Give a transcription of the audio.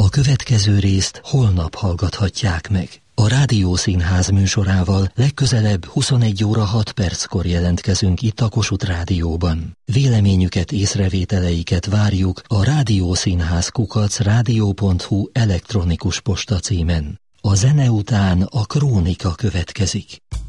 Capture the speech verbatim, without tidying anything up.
A következő részt holnap hallgathatják meg. A Rádiószínház műsorával legközelebb huszonegy óra hat perckor jelentkezünk itt a Kossuth Rádióban. Véleményüket, észrevételeiket várjuk a rádiószínház kukac rádió pont hu elektronikus posta címen. A zene után a Krónika következik.